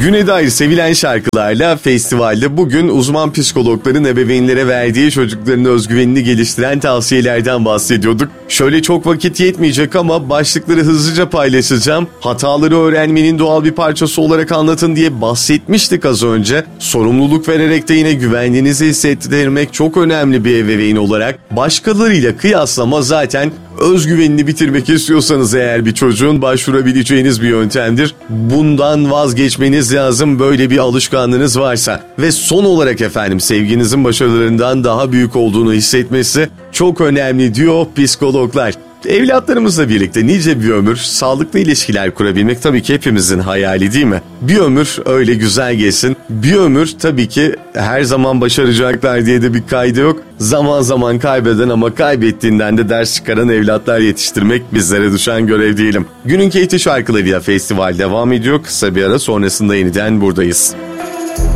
Güne dair sevilen şarkılarla festivalde bugün uzman psikologların ebeveynlere verdiği çocukların özgüvenini geliştiren tavsiyelerden bahsediyorduk. Şöyle çok vakit yetmeyecek ama başlıkları hızlıca paylaşacağım. Hataları öğrenmenin doğal bir parçası olarak anlatın diye bahsetmiştik az önce. Sorumluluk vererek de yine güvenliğinizi hissettirmek çok önemli bir ebeveyn olarak. Başkalarıyla kıyaslama zaten özgüvenini bitirmek istiyorsanız eğer bir çocuğun başvurabileceğiniz bir yöntemdir. Bundan vazgeçmeniz lazım böyle bir alışkanlığınız varsa. Ve son olarak efendim sevginizin başarılarından daha büyük olduğunu hissetmesi çok önemli diyor psikologlar. Evlatlarımızla birlikte nice bir ömür, sağlıklı ilişkiler kurabilmek tabii ki hepimizin hayali değil mi? Bir ömür öyle güzel geçsin. Bir ömür tabii ki her zaman başaracaklar diye de bir kaydı yok. Zaman zaman kaybeden ama kaybettiğinden de ders çıkaran evlatlar yetiştirmek bizlere düşen görev diyelim. Günün keyifli şarkılarıyla festival devam ediyor. Kısa bir ara sonrasında yeniden buradayız.